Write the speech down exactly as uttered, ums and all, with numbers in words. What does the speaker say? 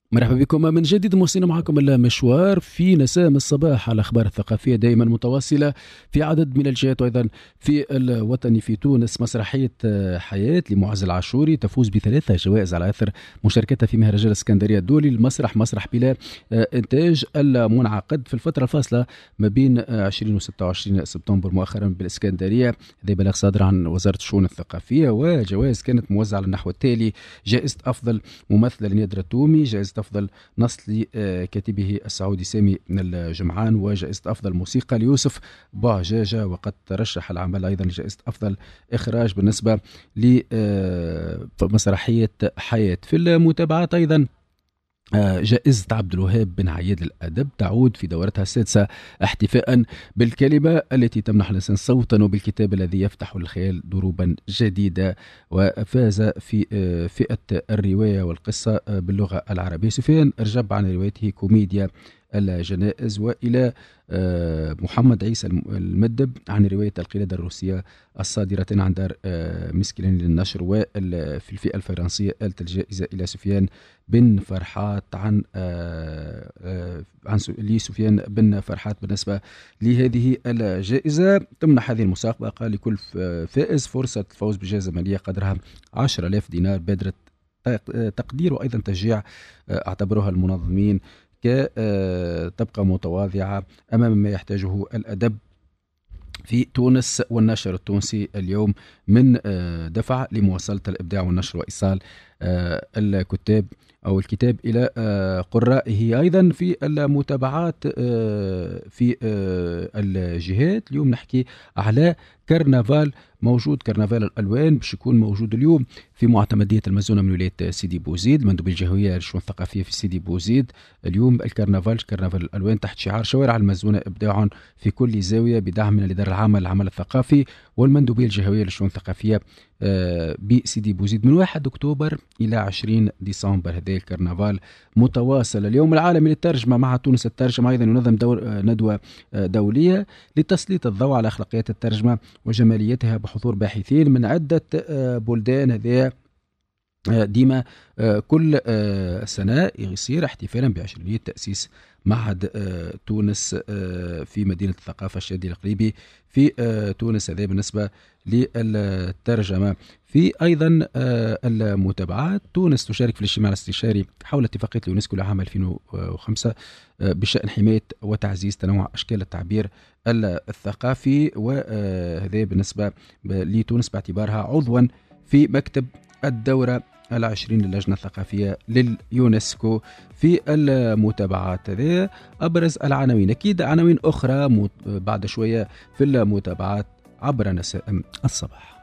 مرحبا بكم من جديد، موصلين معكم المشوار في نسام الصباح على الأخبار الثقافية دائما متواصلة في عدد من الجهات. وأيضا في الوطني في تونس مسرحية حياة لمعز العاشوري تفوز بثلاثة جوائز على أثر مشاركتها في مهرجان الإسكندرية الدولي. المسرح مسرح بلا إنتاج المنعقد في الفترة الفاصلة ما بين عشرين و ستة وعشرين سبتمبر مؤخرا بالإسكندرية. هذا بلاغ صادر عن وزارة الشؤون الثقافية. وجوائز كانت موزعة على النحو التالي: جائزة أفضل ممثلة لنادرة تومي، جائزة أفضل نص لكاتبه السعودي سامي الجمعان، وجائزة أفضل موسيقى ليوسف بوعجاجة. وقد ترشح العمل أيضا لجائزة أفضل إخراج بالنسبة لمسرحية حياة. في المتابعات أيضا جائزة عبد الوهاب بن عياد الأدب تعود في دورتها السادسة احتفاء بالكلمة التي تمنح الإنسان صوتا وبالكتاب الذي يفتح الخيال دروبا جديدة. وفاز في فئة الرواية والقصة باللغة العربية سفيان رجب عن روايته كوميديا الجنائز، وإلى محمد عيسى المدب عن رواية القلادة الروسية الصادرة عن دار مسكلين للنشر. وفي الفئة الفرنسية آلت الجائزة إلى سفيان بن فرحات عن عن لسفيان بن فرحات. بالنسبة لهذه الجائزة تمنح هذه المسابقة لكل فائز فرصة الفوز بجائزة مالية قدرها عشرة آلاف دينار بادرة تقدير وأيضا تشجيع اعتبروها المنظمين تبقى متواضعة أمام ما يحتاجه الأدب في تونس والنشر التونسي اليوم من دفع لمواصلة الإبداع والنشر وإيصال الكتاب أو الكتاب إلى قرائه. أيضا في المتابعات في الجهات اليوم نحكي على كرنفال موجود، كرنفال الألوان باش يكون موجود اليوم في معتمدية المزونة من ولاية سيدي بوزيد. المندوبية الجهوية للشؤون الثقافية في سيدي بوزيد اليوم الكرنفال كرنفال الألوان تحت شعار شوارع المزونة إبداع في كل زاوية بدعم من الإدارة العامة للعمل الثقافي والمندوبية الجهوية للشؤون الثقافية بسيدي بوزيد من واحد أكتوبر إلى عشرين ديسمبر. هذا الكرنفال متواصل. اليوم العالمي للترجمة مع تونس الترجمة أيضا ينظم دور ندوة دولية لتسليط الضوء على أخلاقيات الترجمة وجماليتها بحضور باحثين من عدة بلدان. هذا ديما كل سنة يصير احتفالا بعشرينية تأسيس معهد تونس في مدينة الثقافة الشادي القريبي في تونس. هذا بالنسبة للترجمة. في أيضا المتابعات تونس تشارك في الاجتماع الاستشاري حول اتفاقية اليونسكو لعام ألفين وخمسة بشأن حماية وتعزيز تنوع أشكال التعبير الثقافي. وهذا بالنسبة لتونس باعتبارها عضوا في مكتب الدورة العشرين للجنة الثقافية لليونسكو. في المتابعات هذه أبرز العناوين، أكيد عناوين أخرى بعد شوية في المتابعات عبر نسائم الصباح.